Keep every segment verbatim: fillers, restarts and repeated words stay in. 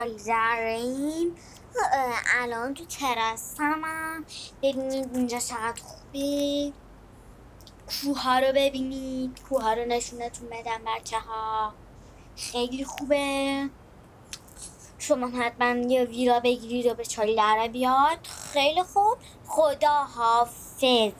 زرین الان تو تراسم. ببینید اینجا چقدر خوبه. کوها رو ببینید، کوها رو نشونتون بدم بچه ها. خیلی خوبه. شما حتما یه ویرا بگیرید و به چالی در بیاد. خیلی خوب. خدا حافظ.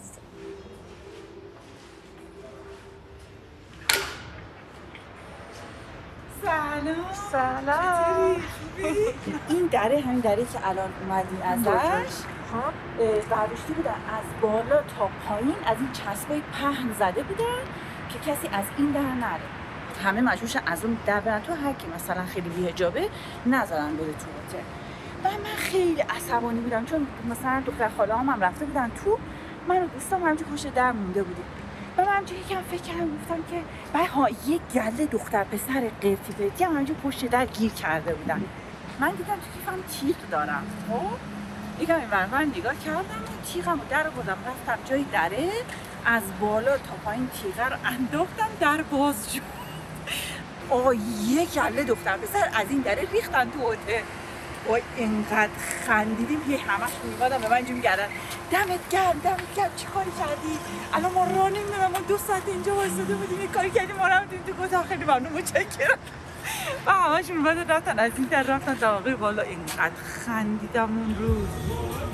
سلام. سلام. این دره همین دره که الان اومدی ازش برداشتی بودن از بالا تا پایین، از این چسبای پهن زده بودن که کسی از این در نره. همه مجبورشن از اون در برن تو، هر کی مثلا خیلی بی‌حجابه نذارن بره تو هتل. و من خیلی عصبانی بودم چون مثلا دختر خاله‌هام هم رفته بودن تو، من و دوستام همینجور پشت در مونده بودیم. و من همینجور یکم فکر کردم، گفتم که بعد ها یه گله دختر پسر قرتی پرتی هم همینجور پشت در گیر کرده بودن. من دیدم تو کیفم تیغ دارم، خب یکم این ور من نگاه کردم و تیغم رو در آوردم، رفتم جای دره، از بالا تا پایین تیغه رو انداختم، در باز شد. آقا یه گله دختر پسر از این دره ریختن تو هتل. وای اینقدر خندیدیم، یه همش میومدن به من اینجا میگردن دمت گرم دمت گرم چی کاری کردی؟ الان ما راه نمیدونم، ما دو ساعت اینجا وایساده بودیم یه کاری کردیم ما رفتیم تو. گفتم خیلی ممنون متشکرم. و همش میومدن رفتن از این در رفتن طبقه بالا. اینقدر خندیدم اون روز.